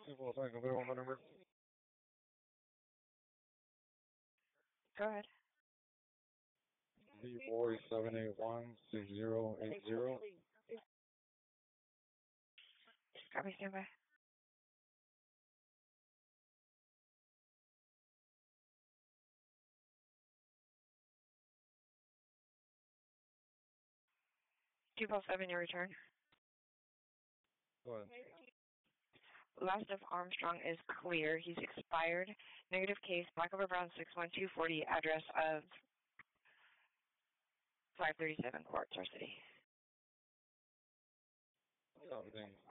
Simple, thank you. What number? Go ahead. B47816080. Copy, stand by. $247, your return. Go ahead. Last of Armstrong is clear. He's expired. Negative case, Black over Brown 61240, address of 537 Court, Star City. Everything.